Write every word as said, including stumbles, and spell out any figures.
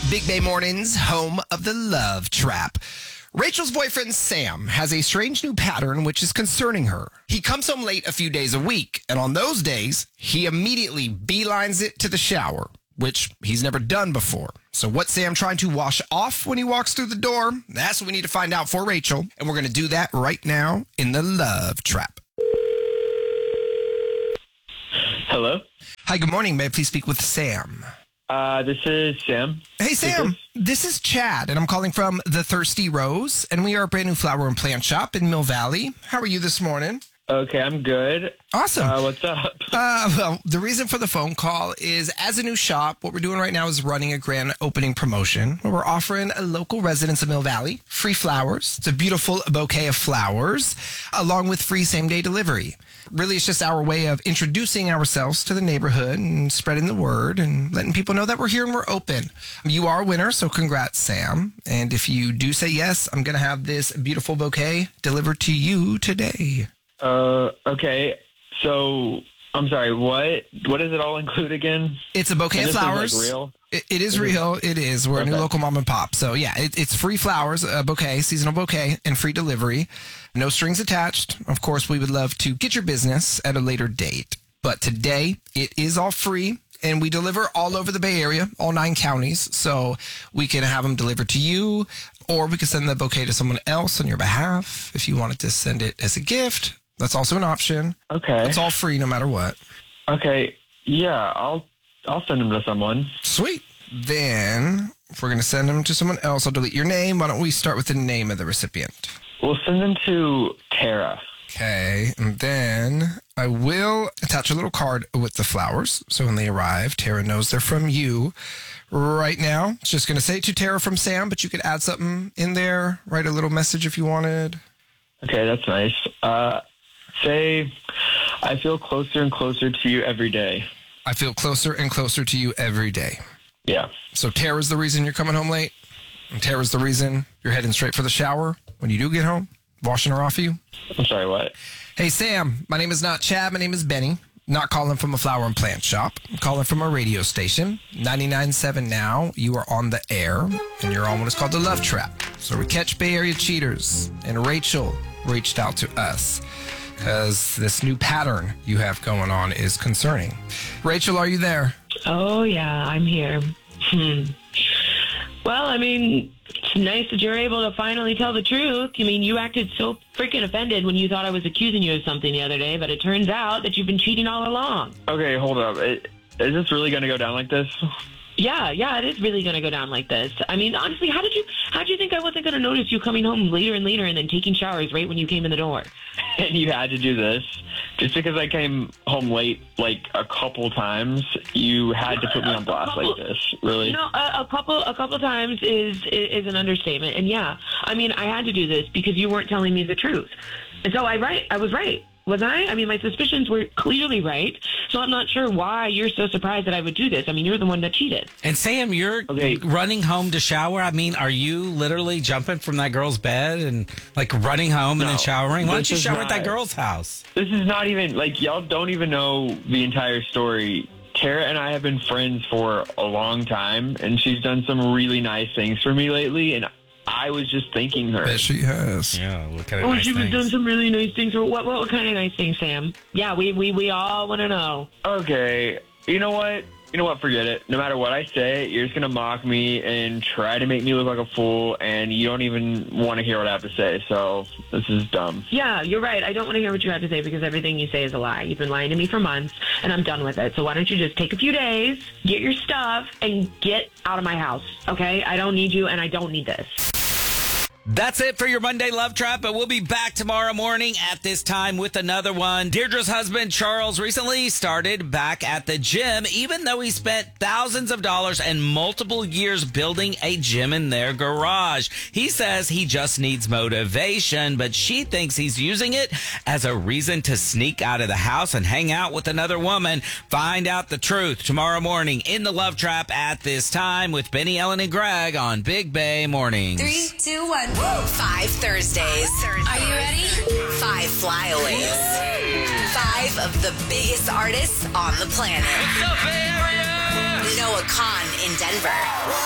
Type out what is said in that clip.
Big Bay Mornings, home of the Love Trap. Rachel's boyfriend, Sam, has a strange new pattern which is concerning her. He comes home late a few days a week, and on those days, he immediately beelines it to the shower, which he's never done before. So what's Sam trying to wash off when he walks through the door? That's what we need to find out for Rachel, and we're going to do that right now in the Love Trap. Hello? Hi, good morning. May I please speak with Sam? Uh, this is Sam. Hey, Sam. This is Chad, and I'm calling from The Thirsty Rose, and we are a brand new flower and plant shop in Mill Valley. How are you this morning? Okay, I'm good. Awesome. Uh, what's up? Uh, well, the reason for the phone call is as a new shop, what we're doing right now is running a grand opening promotion where we're offering a local residents of Mill Valley free flowers. It's a beautiful bouquet of flowers along with free same-day delivery. Really, it's just our way of introducing ourselves to the neighborhood and spreading the word and letting people know that we're here and we're open. You are a winner, so congrats, Sam. And if you do say yes, I'm going to have this beautiful bouquet delivered to you today. Uh, okay. So, I'm sorry, what what does it all include again? It's a bouquet And of this flowers. Is, like, real? It, it is real. It is. We're Okay. a new local mom and pop. So, yeah, it, it's free flowers, a bouquet, seasonal bouquet, and free delivery. No strings attached. Of course, we would love to get your business at a later date. But today, it is all free, and we deliver all over the Bay Area, all nine counties. So we can have them delivered to you, or we can send the bouquet to someone else on your behalf if you wanted to send it as a gift. That's also an option. Okay. It's all free no matter what. Okay. Yeah, I'll I'll send them to someone. Sweet. Then, if we're going to send them to someone else, I'll delete your name. Why don't we start with the name of the recipient? We'll send them to Tara. Okay. And then I will attach a little card with the flowers. So when they arrive, Tara knows they're from you. Right now, it's just going to say to Tara from Sam, but you could add something in there, write a little message if you wanted. Okay, that's nice. Uh, say, I feel closer and closer to you every day. I feel closer and closer to you every day. Yeah. So Tara's the reason you're coming home late, and Tara's the reason you're heading straight for the shower when you do get home, washing her off you. I'm sorry, what? Hey, Sam, my name is not Chad. My name is Benny. Not calling from a flower and plant shop. I'm calling from a radio station, ninety-nine point seven now. You are on the air, and you're on what is called the Love Trap. So we catch Bay Area cheaters, and Rachel reached out to us because this new pattern you have going on is concerning. Rachel, are you there? Oh, yeah, I'm here. Hmm. Well, I mean, it's nice that you're able to finally tell the truth. I mean, you acted so freaking offended when you thought I was accusing you of something the other day, but it turns out that you've been cheating all along. Okay, hold up. It, is this really going to go down like this? Yeah, yeah, it is really going to go down like this. I mean, honestly, how did you how did you think I wasn't going to notice you coming home later and later and then taking showers right when you came in the door? And you had to do this just because I came home late like a couple times. You had to put me on blast like this, really? You know, a, a couple a couple times is is an understatement. And yeah, I mean, I had to do this because you weren't telling me the truth. And so I right, I was right. Was I? I mean, my suspicions were clearly right, so I'm not sure why you're so surprised that I would do this. I mean, you're the one that cheated. And Sam, you're Okay. running home to shower. I mean, are you literally jumping from that girl's bed and like running home and No, then showering? Why don't this you is shower at that not- girl's house? This is not even, like, y'all don't even know the entire story. Tara and I have been friends for a long time, and she's done some really nice things for me lately, and I was just thanking her. Bet she has. Yeah, look at it. Oh, nice she was things. doing some really nice things. What, what, what kind of nice things, Sam? Yeah, we, we, we all want to know. Okay, you know what? You know what? Forget it. No matter what I say, you're just going to mock me and try to make me look like a fool, and you don't even want to hear what I have to say, so this is dumb. Yeah, you're right. I don't want to hear what you have to say because everything you say is a lie. You've been lying to me for months, and I'm done with it. So why don't you just take a few days, get your stuff, and get out of my house, okay? I don't need you, and I don't need this. That's it for your Monday Love Trap, but we'll be back tomorrow morning at this time with another one. Deirdre's husband, Charles, recently started back at the gym, even though he spent thousands of dollars and multiple years building a gym in their garage. He says he just needs motivation, but she thinks he's using it as a reason to sneak out of the house and hang out with another woman. Find out the truth tomorrow morning in the Love Trap at this time with Benny, Ellen, and Greg on Big Bay Mornings. Three, two, one. Woo! Five Thursdays. Are you ready? Five flyaways. Five of the biggest artists on the planet. Noah Khan in Denver.